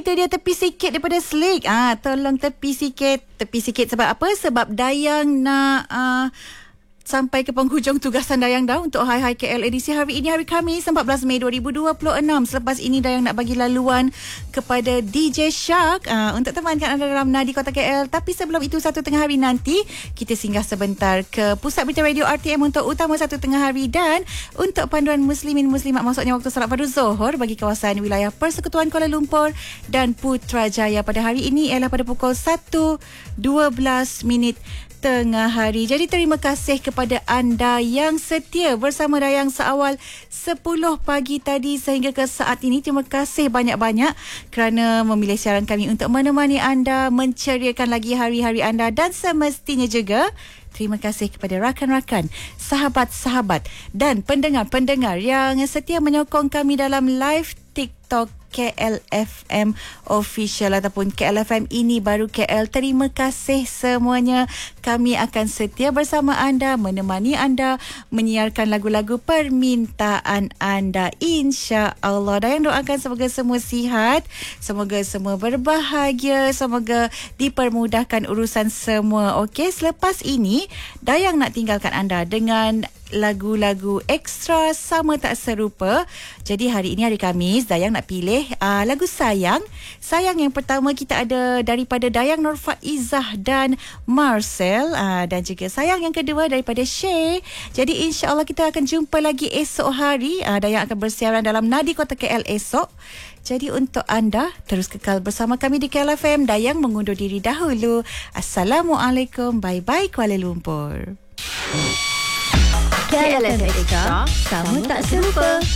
Itu dia tepi sikit daripada Slick. Tolong tepi sikit. Tepi sikit sebab apa? Sebab Dayang nak sampai ke penghujung tugasan Dayang dah untuk Hai Hai KL edisi hari ini, hari Khamis 14 Mei 2026. Selepas ini Dayang nak bagi laluan kepada DJ Shark untuk temankan anda dalam Nadi Kota KL. Tapi sebelum itu, 1 tengah hari nanti kita singgah sebentar ke Pusat Berita Radio RTM untuk utama 1 tengah hari dan untuk panduan muslimin muslimat, maksudnya waktu salat fardu Zuhur bagi kawasan wilayah Persekutuan Kuala Lumpur dan Putrajaya pada hari ini ialah pada pukul 1.12 tengah hari. Jadi terima kasih kepada anda yang setia bersama Dayang seawal 10 pagi tadi sehingga ke saat ini. Terima kasih banyak-banyak kerana memilih siaran kami untuk menemani anda, menceriakan lagi hari-hari anda, dan semestinya juga terima kasih kepada rakan-rakan, sahabat-sahabat dan pendengar-pendengar yang setia menyokong kami dalam live TikTok KLFM Official ataupun KLFM Ini Baru KL. Terima kasih semuanya. Kami akan setia bersama anda, menemani anda, menyiarkan lagu-lagu permintaan anda, insya-Allah. Dan doakan semoga semua sihat, semoga semua berbahagia, semoga dipermudahkan urusan semua. Okey, selepas ini Dayang nak tinggalkan anda dengan lagu-lagu ekstra sama tak serupa. Jadi hari ini hari Khamis, Dayang nak pilih lagu Sayang. Sayang yang pertama kita ada daripada Dayang Nurfaizah dan Marcel, dan juga Sayang yang kedua daripada Shay. Jadi insya-Allah kita akan jumpa lagi esok hari. Dayang akan bersiaran dalam Nadi Kota KL esok. Jadi untuk anda terus kekal bersama kami di KLFM. Dayang mengundur diri dahulu. Assalamualaikum. Bye-bye Kuala Lumpur. KLFM Extra, sama tak serupa.